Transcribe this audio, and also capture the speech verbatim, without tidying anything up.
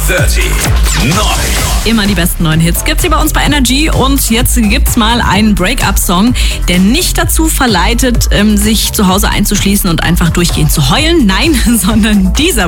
dreißig neu. Immer die besten neuen Hits gibt's hier bei uns bei Energy. Und jetzt gibt's mal einen Break-up-Song, der nicht dazu verleitet, sich zu Hause einzuschließen und einfach durchgehend zu heulen. Nein, sondern dieser